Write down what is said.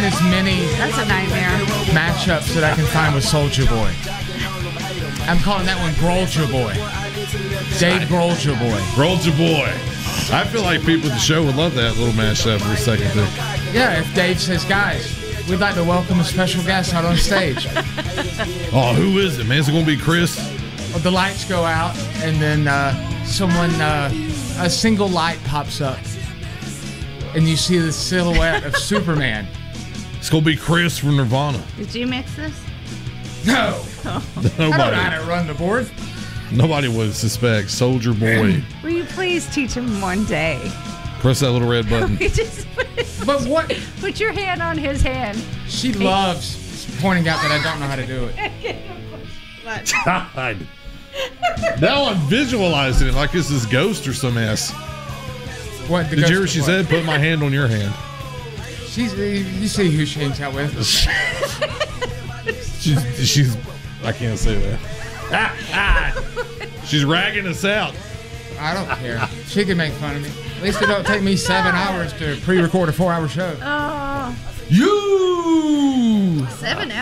as many That's a nightmare. matchups that I can find with Soulja Boy. I'm calling that one Grolja Boy. Dave Grolja Boy. Grolja Boy. I feel like people at the show would love that little mashup for a second thing. Yeah, if Dave says, guys, we'd like to welcome a special guest out on stage. Oh, who is it, man? Is it going to be Chris? Well, the lights go out, and then a single light pops up, and you see the silhouette of Superman. It's going to be Chris from Nirvana. Did you mix this? No. I don't know how to run the board. Nobody would suspect. Soulja Boy. Will you please teach him one day? Press that little red button. But what? Put your hand on his hand. She loves pointing out that I don't know how to do it. God. Now I'm visualizing it like this is Ghost or some ass. What? Did you hear what she said? Put my hand on your hand. You see who she hangs out with. She's I can't say that. She's ragging us out. I don't care. She can make fun of me. At least it don't take me 7 hours to pre-record a 4-hour show. Oh. You! 7 hours.